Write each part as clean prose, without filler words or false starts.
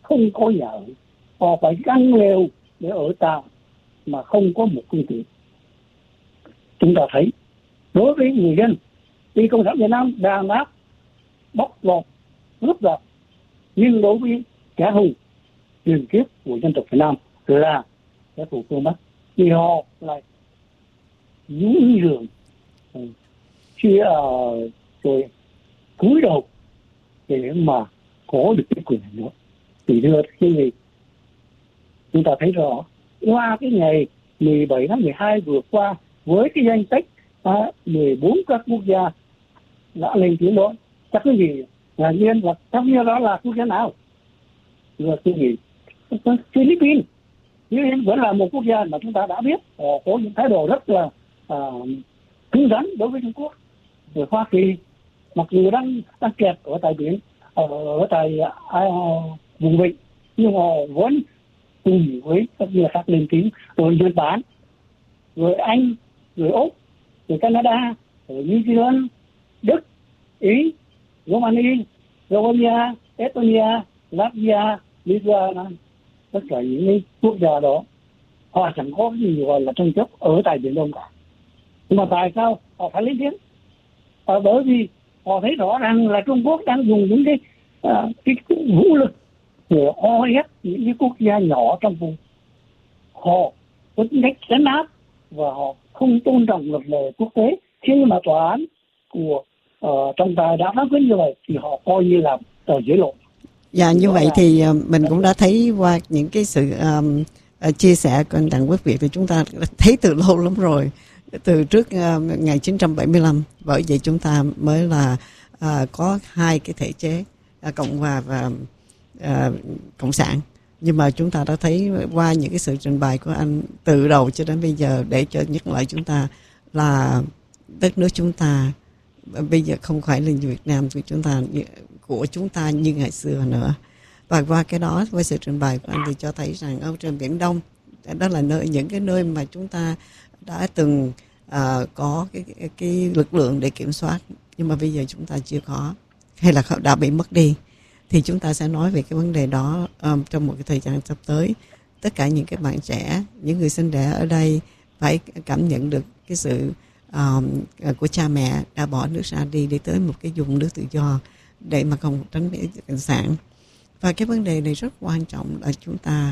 không có nhà ở, họ phải găng lều để ở tạm mà không có một phương tiện. Chúng ta thấy đối với người dân thì Cộng sản Việt Nam đàn áp, bóc lột, cướp đoạt, nhưng đối với kẻ hùng truyền kiếp của dân tộc Việt Nam là kẻ thù phương Bắc, thì họ lại nhún nhường chia rồi cúi đầu để mà có được cái quyền này nữa. Thì thưa quý vị, chúng ta thấy rõ qua cái ngày 17 tháng 12 vừa qua, với cái danh sách 14 các quốc gia đã lên tiếng đó, chắc quý vị ngạc nhiên là trong như đó là quốc gia nào? Thưa quý vị, Philippines vẫn là một quốc gia mà chúng ta đã biết họ có những thái độ rất là cứng rắn đối với Trung Quốc. Rồi Hoa Kỳ mặc dù đang kẹt ở tại biển, ở tại vùng vịnh, nhưng họ vẫn cùng với các nước khác lên tiếng. Rồi Nhật Bản, rồi Anh, rồi Úc, rồi Canada, rồi New Zealand, Đức, Ý, Romania, Romania, Estonia, Latvia, Lithuania, tất cả những quốc gia đó họ chẳng có cái gì gọi là tranh chấp ở tại Biển Đông cả. Nhưng mà tại sao họ phải lên tiếng? Bởi vì họ thấy rõ ràng là Trung Quốc đang dùng những cái vũ lực để o ép những cái quốc gia nhỏ trong vùng. Họ có cách trấn áp và họ không tôn trọng luật lệ quốc tế. Khi mà tòa án của trọng tài đã phán quyết như vậy thì họ coi như là tờ giấy lộ. Dạ, như vậy thì mình cũng đã thấy qua những cái sự chia sẻ của anh Đặng Quốc Việt thì chúng ta thấy từ lâu lắm rồi, từ trước ngày 1975. Bởi vậy chúng ta mới là có hai cái thể chế, Cộng hòa và Cộng sản. Nhưng mà chúng ta đã thấy qua những cái sự trình bày của anh từ đầu cho đến bây giờ, để cho nhắc lại chúng ta là đất nước chúng ta bây giờ không phải là Việt Nam của chúng ta như ngày xưa nữa. Và qua cái đó, với sự trình bày của anh thì cho thấy rằng ở trên Biển Đông, đó là những cái nơi mà chúng ta đã từng có cái lực lượng để kiểm soát, nhưng mà bây giờ chúng ta chưa có, hay là đã bị mất đi. Thì chúng ta sẽ nói về cái vấn đề đó trong một cái thời gian sắp tới. Tất cả những cái bạn trẻ, những người sinh đẻ ở đây phải cảm nhận được cái sự của cha mẹ đã bỏ nước ra đi để tới một cái vùng nước tự do để mà không tránh bị cộng sản. Và cái vấn đề này rất quan trọng là chúng ta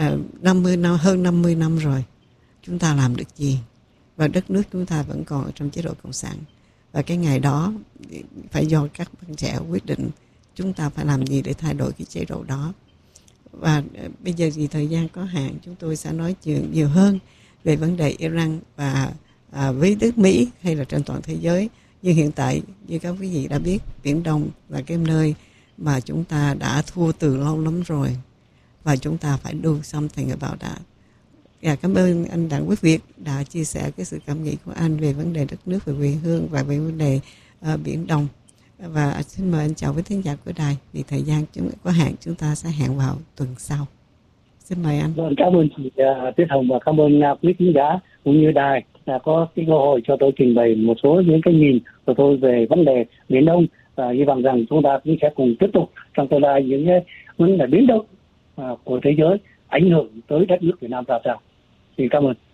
50 năm, hơn 50 năm rồi, chúng ta làm được gì? Và đất nước chúng ta vẫn còn ở trong chế độ cộng sản. Và cái ngày đó phải do các bạn trẻ quyết định chúng ta phải làm gì để thay đổi cái chế độ đó. Và bây giờ vì thời gian có hạn, chúng tôi sẽ nói nhiều hơn về vấn đề Iran và với nước Mỹ hay là trên toàn thế giới. Nhưng hiện tại, như các quý vị đã biết, Biển Đông là cái nơi mà chúng ta đã thua từ lâu lắm rồi. Và chúng ta phải do something about that. Cảm ơn anh Đặng Quốc Việt đã chia sẻ cái sự cảm nghĩ của anh về vấn đề đất nước, về quê hương và về vấn đề Biển Đông. Và xin mời anh chào với thính giả của đài. Vì thời gian có hạn, chúng ta sẽ hẹn vào tuần sau. Xin mời anh. Vâng, cảm ơn chị Tuyết Hồng và cảm ơn quý khán giả cũng như đài đã có cái cơ hội cho tôi trình bày một số những cái nhìn của tôi về vấn đề Biển Đông, và hy vọng rằng chúng ta cũng sẽ cùng tiếp tục trong tương lai những cái vấn đề biến động của thế giới ảnh hưởng tới đất nước Việt Nam ra sao. Thì cảm ơn.